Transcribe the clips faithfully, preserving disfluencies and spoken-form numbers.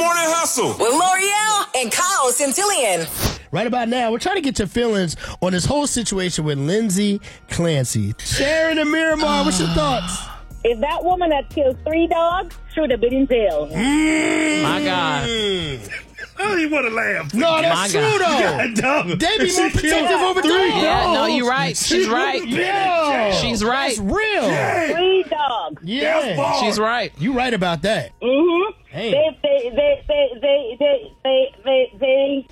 Morning Hustle with L'Oreal and Kyle Centillion. Right about now, we're trying to get your feelings on this whole situation with Lindsay Clancy. Sharon and Miramar, what's your thoughts? If that woman that killed three dogs should have been in jail. Mm. My God. I don't even want to laugh. No, that's My true, God. though. God, They be more protective over three dogs. Yeah, no, you're right. She's right. Yeah. She's right. That's real. Three dogs. Yeah. She's right. You right about that. Mm-hmm. Hey. They, they, they, they, they, they, they, they, they.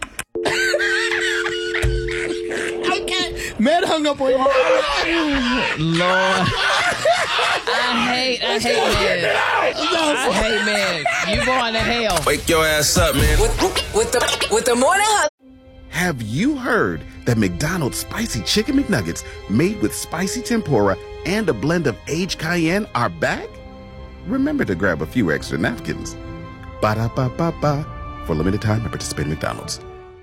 Okay. Man hung up on you. Lord. I hate, I hate men. I hate men. You going to hell. Wake your ass up, man. With, with the with the Morning Hustle. Have you heard that McDonald's Spicy Chicken McNuggets made with spicy tempura and a blend of aged cayenne are back? Remember to grab a few extra napkins. Ba-da-ba-ba-ba. For limited time at participating McDonald's.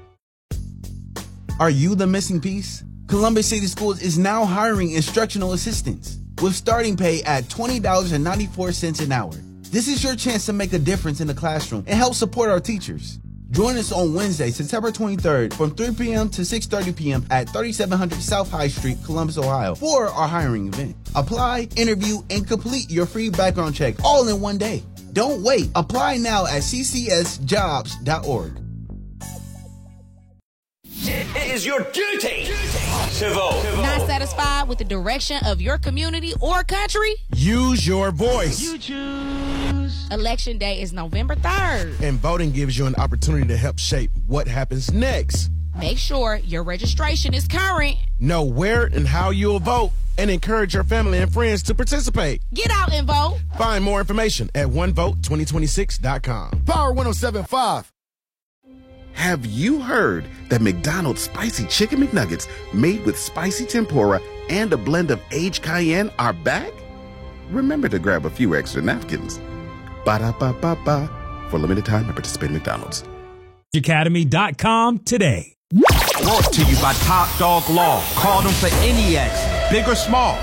Are you the missing piece? Columbus City Schools is now hiring instructional assistants with starting pay at twenty dollars and ninety-four cents an hour. This is your chance to make a difference in the classroom and help support our teachers. Join us on Wednesday, September twenty-third from three p.m. to six thirty p.m. at thirty-seven hundred South High Street, Columbus, Ohio for our hiring event. Apply, interview, and complete your free background check all in one day. Don't wait. Apply now at c c s jobs dot org. It is your duty to vote. Not satisfied with the direction of your community or country? Use your voice. You choose. Election day is November third. And voting gives you an opportunity to help shape what happens next. Make sure your registration is current. Know where and how you'll vote and encourage your family and friends to participate. Get out and vote. Find more information at one vote twenty twenty-six dot com. Power one oh seven point five. Have you heard that McDonald's Spicy Chicken McNuggets made with spicy tempura and a blend of aged cayenne are back? Remember to grab a few extra napkins. Ba-da-ba-ba-ba. For limited time at participating McDonald's. Academy dot com today. Brought to you by Top Dog Law. Call them for any accident, big or small.